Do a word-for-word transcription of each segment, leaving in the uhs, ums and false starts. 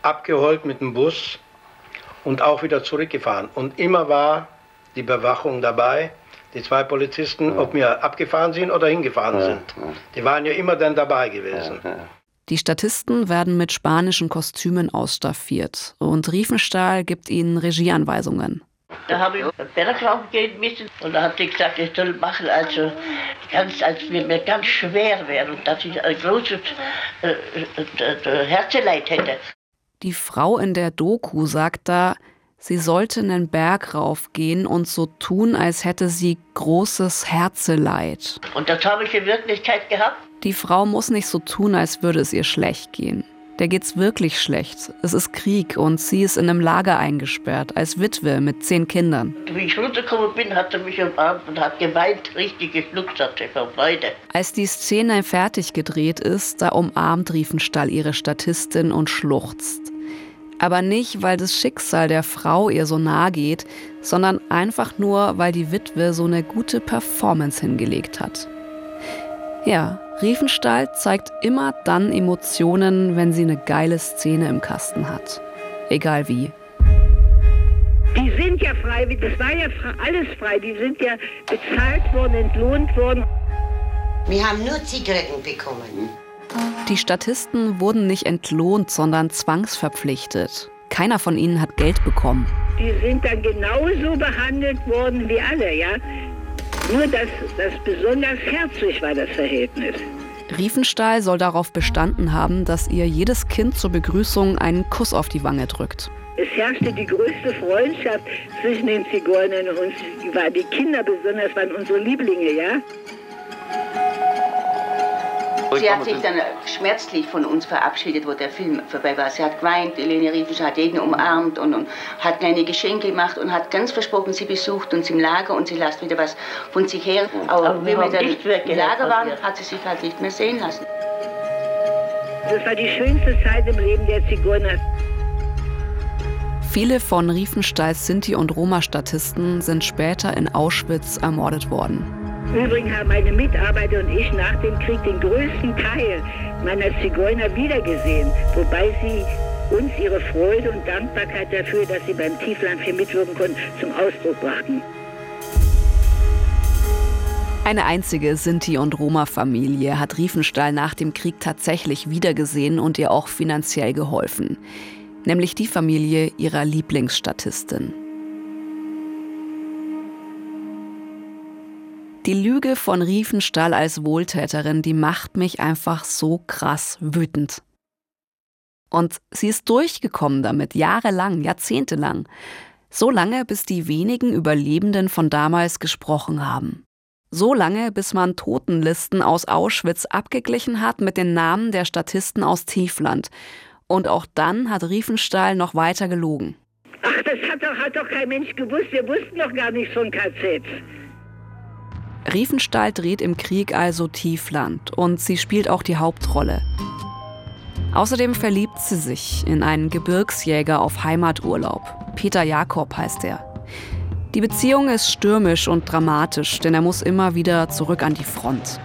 abgeholt mit dem Bus und auch wieder zurückgefahren. Und immer war die Bewachung dabei, die zwei Polizisten, ja. ob wir abgefahren sind oder hingefahren ja, sind. Ja. Die waren ja immer dann dabei gewesen. Ja, ja. Die Statisten werden mit spanischen Kostümen ausstaffiert und Riefenstahl gibt ihnen Regieanweisungen. Da habe ich Berglauf gehen müssen und da hat sie gesagt, ich soll machen, also ganz, als mir, mir ganz schwer wäre und dass ich ein großes äh, äh, Herzeleid hätte. Die Frau in der Doku sagt da, sie sollte einen Berg raufgehen und so tun, als hätte sie großes Herzeleid. Und das habe ich in Wirklichkeit gehabt? Die Frau muss nicht so tun, als würde es ihr schlecht gehen. Der geht's wirklich schlecht. Es ist Krieg und sie ist in einem Lager eingesperrt, als Witwe mit zehn Kindern. Wie ich runtergekommen bin, hat er mich umarmt und hat geweint, richtig geschluckt, hat er vor Freude. Als die Szene fertig gedreht ist, da umarmt Riefenstahl ihre Statistin und schluchzt. Aber nicht, weil das Schicksal der Frau ihr so nahe geht, sondern einfach nur, weil die Witwe so eine gute Performance hingelegt hat. Ja, Riefenstahl zeigt immer dann Emotionen, wenn sie eine geile Szene im Kasten hat. Egal wie. Die sind ja frei, das war ja alles frei. Die sind ja bezahlt worden, entlohnt worden. Wir haben nur Zigaretten bekommen. Die Statisten wurden nicht entlohnt, sondern zwangsverpflichtet. Keiner von ihnen hat Geld bekommen. Die sind dann genauso behandelt worden wie alle, ja. Nur, dass das besonders herzlich war, das Verhältnis. Riefenstahl soll darauf bestanden haben, dass ihr jedes Kind zur Begrüßung einen Kuss auf die Wange drückt. Es herrschte die größte Freundschaft zwischen den Zigeunern und uns. Die Kinder besonders waren unsere Lieblinge, ja. Sie hat sich dann schmerzlich von uns verabschiedet, wo der Film vorbei war. Sie hat geweint, Elene Riefenstahl hat jeden umarmt und, und hat kleine Geschenke gemacht und hat ganz versprochen, sie besucht uns im Lager und sie lässt wieder was von sich her. Aber, Aber wie wir dann im Lager waren, hat sie sich halt nicht mehr sehen lassen. Das war die schönste Zeit im Leben der Zigeuner. Viele von Riefenstahls Sinti- und Roma-Statisten sind später in Auschwitz ermordet worden. Übrigens haben meine Mitarbeiter und ich nach dem Krieg den größten Teil meiner Zigeuner wiedergesehen, wobei sie uns ihre Freude und Dankbarkeit dafür, dass sie beim Tieflandfilm mitwirken konnten, zum Ausdruck brachten. Eine einzige Sinti- und Roma-Familie hat Riefenstahl nach dem Krieg tatsächlich wiedergesehen und ihr auch finanziell geholfen. Nämlich die Familie ihrer Lieblingsstatistin. Die Lüge von Riefenstahl als Wohltäterin, die macht mich einfach so krass wütend. Und sie ist durchgekommen damit, jahrelang, jahrzehntelang. So lange, bis die wenigen Überlebenden von damals gesprochen haben. So lange, bis man Totenlisten aus Auschwitz abgeglichen hat mit den Namen der Statisten aus Tiefland. Und auch dann hat Riefenstahl noch weiter gelogen. Ach, das hat doch, hat doch kein Mensch gewusst. Wir wussten doch gar nichts von K Zs. Riefenstahl dreht im Krieg also Tiefland und sie spielt auch die Hauptrolle. Außerdem verliebt sie sich in einen Gebirgsjäger auf Heimaturlaub. Peter Jakob heißt er. Die Beziehung ist stürmisch und dramatisch, denn er muss immer wieder zurück an die Front.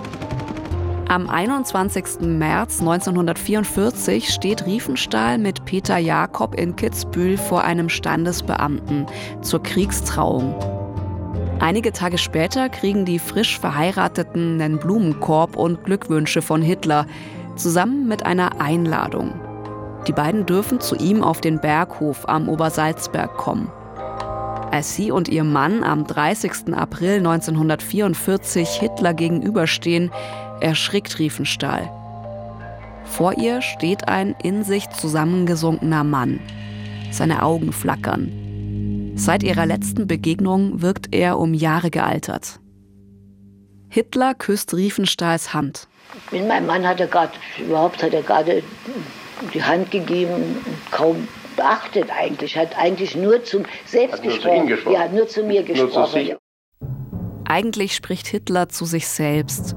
Am einundzwanzigsten März neunzehnhundertvierundvierzig steht Riefenstahl mit Peter Jakob in Kitzbühel vor einem Standesbeamten zur Kriegstrauung. Einige Tage später kriegen die frisch Verheirateten einen Blumenkorb und Glückwünsche von Hitler, zusammen mit einer Einladung. Die beiden dürfen zu ihm auf den Berghof am Obersalzberg kommen. Als sie und ihr Mann am dreißigsten April neunzehnhundertvierundvierzig Hitler gegenüberstehen, erschrickt Riefenstahl. Vor ihr steht ein in sich zusammengesunkener Mann. Seine Augen flackern. Seit ihrer letzten Begegnung wirkt er um Jahre gealtert. Hitler küsst Riefenstahls Hand. Mein Mann hat er gerade, überhaupt hat er gerade die Hand gegeben, kaum beachtet eigentlich, hat eigentlich nur zum Selbst gesprochen. gesprochen. Ja, nur zu mir gesprochen. Nur zu Eigentlich spricht Hitler zu sich selbst.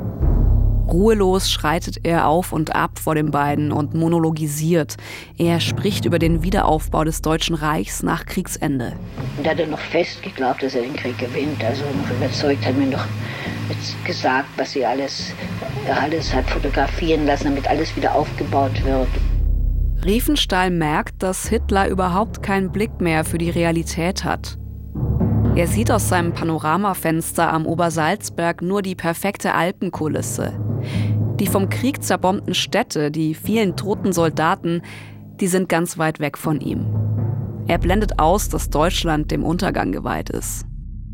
Ruhelos schreitet er auf und ab vor den beiden und monologisiert. Er spricht über den Wiederaufbau des Deutschen Reichs nach Kriegsende. Und er hat noch fest geglaubt, dass er den Krieg gewinnt. Also noch überzeugt, hat mir noch gesagt, was sie alles, alles hat fotografieren lassen, damit alles wieder aufgebaut wird. Riefenstahl merkt, dass Hitler überhaupt keinen Blick mehr für die Realität hat. Er sieht aus seinem Panoramafenster am Obersalzberg nur die perfekte Alpenkulisse. Die vom Krieg zerbombten Städte, die vielen toten Soldaten, die sind ganz weit weg von ihm. Er blendet aus, dass Deutschland dem Untergang geweiht ist.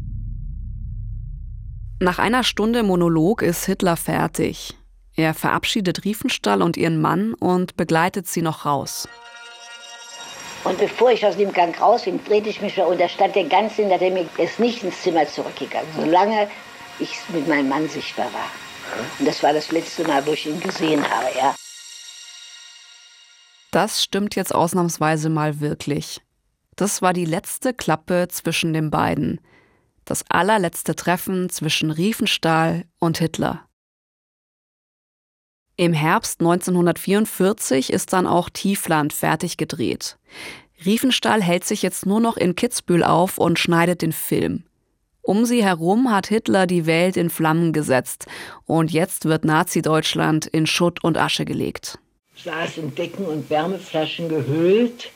Nach einer Stunde Monolog ist Hitler fertig. Er verabschiedet Riefenstahl und ihren Mann und begleitet sie noch raus. Und bevor ich aus dem Gang raus bin, drehte ich mich und da stand der ganz hinter mir, ist nicht ins Zimmer zurückgegangen, solange ich mit meinem Mann sichtbar war. Und das war das letzte Mal, wo ich ihn gesehen habe, ja. Das stimmt jetzt ausnahmsweise mal wirklich. Das war die letzte Klappe zwischen den beiden. Das allerletzte Treffen zwischen Riefenstahl und Hitler. Im Herbst neunzehnhundertvierundvierzig ist dann auch Tiefland fertig gedreht. Riefenstahl hält sich jetzt nur noch in Kitzbühel auf und schneidet den Film. Um sie herum hat Hitler die Welt in Flammen gesetzt und jetzt wird Nazi-Deutschland in Schutt und Asche gelegt. Ich saß in Decken und Wärmeflaschen gehüllt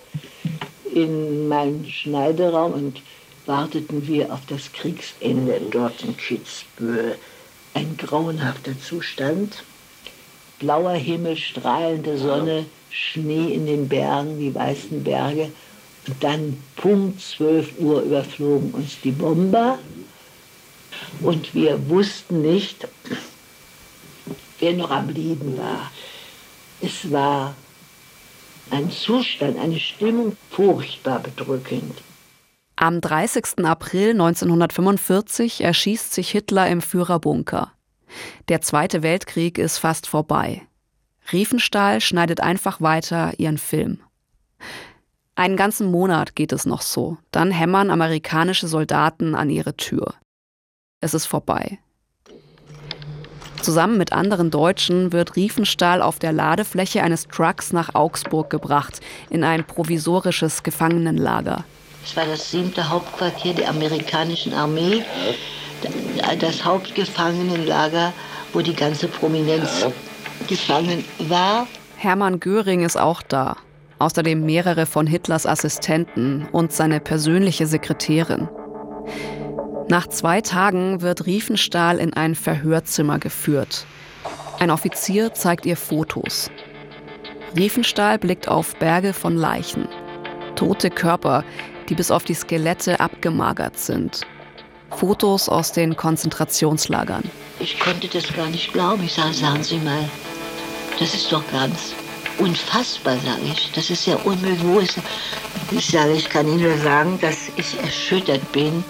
in meinem Schneideraum und warteten wir auf das Kriegsende dort in Kitzbühel. Ein grauenhafter Zustand. Blauer Himmel, strahlende Sonne, Schnee in den Bergen, die weißen Berge. Und dann Punkt zwölf Uhr überflogen uns die Bomber. Und wir wussten nicht, wer noch am Leben war. Es war ein Zustand, eine Stimmung furchtbar bedrückend. Am dreißigsten April neunzehnhundertfünfundvierzig erschießt sich Hitler im Führerbunker. Der Zweite Weltkrieg ist fast vorbei. Riefenstahl schneidet einfach weiter ihren Film. Einen ganzen Monat geht es noch so. Dann hämmern amerikanische Soldaten an ihre Tür. Es ist vorbei. Zusammen mit anderen Deutschen wird Riefenstahl auf der Ladefläche eines Trucks nach Augsburg gebracht, in ein provisorisches Gefangenenlager. Es war das siebte Hauptquartier der amerikanischen Armee, das Hauptgefangenenlager, wo die ganze Prominenz gefangen war. Hermann Göring ist auch da. Außerdem mehrere von Hitlers Assistenten und seine persönliche Sekretärin. Nach zwei Tagen wird Riefenstahl in ein Verhörzimmer geführt. Ein Offizier zeigt ihr Fotos. Riefenstahl blickt auf Berge von Leichen. Tote Körper, die bis auf die Skelette abgemagert sind. Fotos aus den Konzentrationslagern. Ich konnte das gar nicht glauben. Ich sage, sagen Sie mal, das ist doch ganz unfassbar, sage ich. Das ist ja unmöglich. Wo ist es? Ich sage, ich kann Ihnen nur sagen, dass ich erschüttert bin.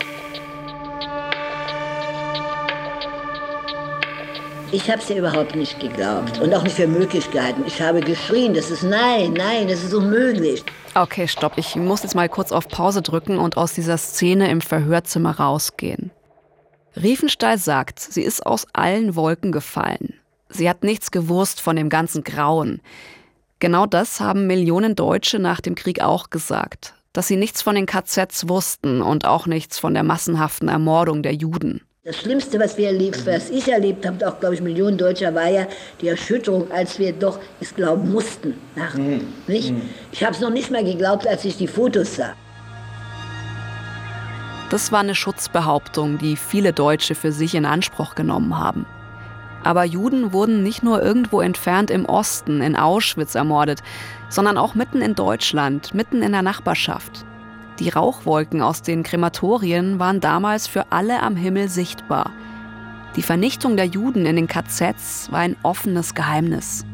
Ich habe es ja überhaupt nicht geglaubt und auch nicht für möglich gehalten. Ich habe geschrien, das ist nein, nein, das ist unmöglich. Okay, stopp. Ich muss jetzt mal kurz auf Pause drücken und aus dieser Szene im Verhörzimmer rausgehen. Riefenstahl sagt, sie ist aus allen Wolken gefallen. Sie hat nichts gewusst von dem ganzen Grauen. Genau das haben Millionen Deutsche nach dem Krieg auch gesagt. Dass sie nichts von den K Zs wussten und auch nichts von der massenhaften Ermordung der Juden. Das Schlimmste, was wir erlebt, was ich erlebt habe, auch, glaube ich, Millionen Deutscher, war ja die Erschütterung, als wir doch es glauben mussten. Nach, mm. nicht? Mm. Ich habe es noch nicht mal geglaubt, als ich die Fotos sah. Das war eine Schutzbehauptung, die viele Deutsche für sich in Anspruch genommen haben. Aber Juden wurden nicht nur irgendwo entfernt im Osten, in Auschwitz ermordet, sondern auch mitten in Deutschland, mitten in der Nachbarschaft. Die Rauchwolken aus den Krematorien waren damals für alle am Himmel sichtbar. Die Vernichtung der Juden in den K Zs war ein offenes Geheimnis.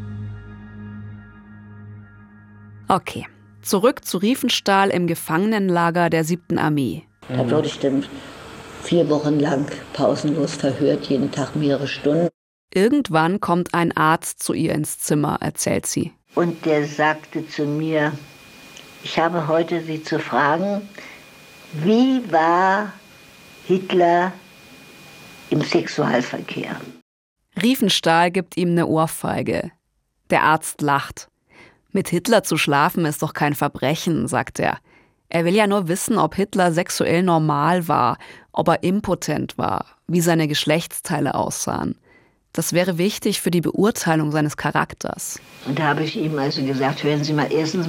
Okay, zurück zu Riefenstahl im Gefangenenlager der siebten Armee. Da wurde ich dann vier Wochen lang pausenlos verhört, jeden Tag mehrere Stunden. Irgendwann kommt ein Arzt zu ihr ins Zimmer, erzählt sie. Und der sagte zu mir, ich habe heute Sie zu fragen, wie war Hitler im Sexualverkehr? Riefenstahl gibt ihm eine Ohrfeige. Der Arzt lacht. Mit Hitler zu schlafen ist doch kein Verbrechen, sagt er. Er will ja nur wissen, ob Hitler sexuell normal war, ob er impotent war, wie seine Geschlechtsteile aussahen. Das wäre wichtig für die Beurteilung seines Charakters. Und da habe ich ihm also gesagt, hören Sie mal, erstens